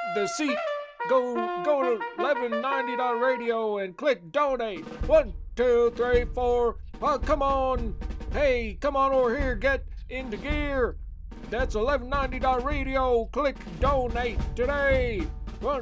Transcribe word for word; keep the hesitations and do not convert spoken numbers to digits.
the seat. Go go to eleven ninety radio and click donate. One, two, three, four. Oh, come on. Hey, come on over here. Get into gear. That's eleven ninety radio. Click donate today. One,